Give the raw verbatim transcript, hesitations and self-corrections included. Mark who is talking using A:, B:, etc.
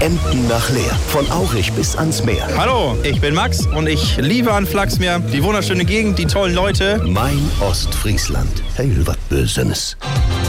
A: Emden nach Leer. Von Aurich bis ans Meer.
B: Hallo, ich bin Max und ich liebe an Flachsmeer die wunderschöne Gegend, die tollen Leute.
A: Mein Ostfriesland. Hey, was Bösenes.